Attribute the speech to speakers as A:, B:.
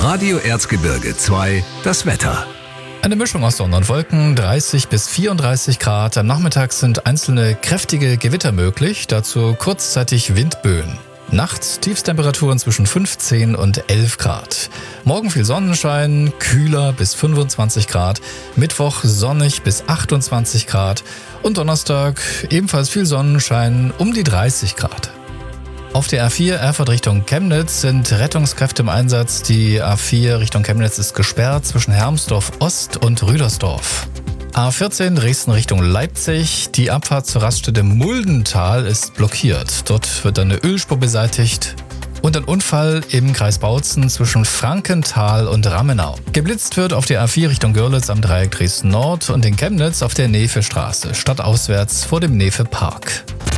A: Radio Erzgebirge 2, das Wetter.
B: Eine Mischung aus Sonne und Wolken, 30 bis 34 Grad. Am Nachmittag sind einzelne kräftige Gewitter möglich, dazu kurzzeitig Windböen. Nachts Tiefstemperaturen zwischen 15 und 11 Grad. Morgen viel Sonnenschein, kühler bis 25 Grad. Mittwoch sonnig bis 28 Grad. Und Donnerstag ebenfalls viel Sonnenschein, um die 30 Grad. Auf der A4 Erfurt Richtung Chemnitz sind Rettungskräfte im Einsatz. Die A4 Richtung Chemnitz ist gesperrt zwischen Hermsdorf Ost und Rüdersdorf. A14 Dresden Richtung Leipzig. Die Abfahrt zur Raststätte Muldental ist blockiert. Dort wird eine Ölspur beseitigt. Und ein Unfall im Kreis Bautzen zwischen Frankenthal und Rammenau. Geblitzt wird auf der A4 Richtung Görlitz am Dreieck Dresden Nord und in Chemnitz auf der Nefe-Straße, stadtauswärts vor dem Nefe-Park.